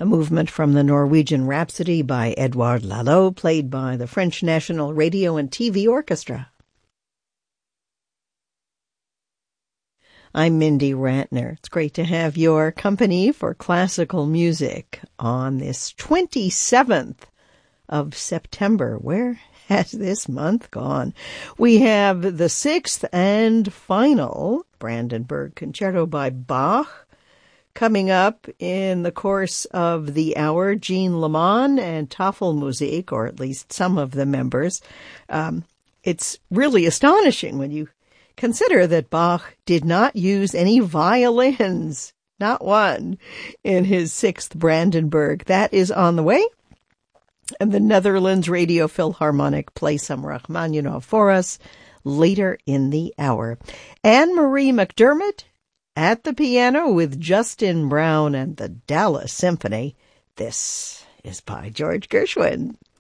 a movement from the Norwegian Rhapsody by Edouard Lalo, played by the French National Radio and TV Orchestra. I'm Mindy Ratner. It's great to have your company for classical music on this 27th of September. Where has this month gone? We have the 6th and final Brandenburg Concerto by Bach coming up in the course of the hour. Jean Lemon and Tafelmusik, or at least some of the members. It's really astonishing when you consider that Bach did not use any violins, not one, in his 6th Brandenburg. That is on the way. And the Netherlands Radio Philharmonic play some Rachmaninoff for us later in the hour. Anne-Marie McDermott at the piano with Justin Brown and the Dallas Symphony. This is by George Gershwin.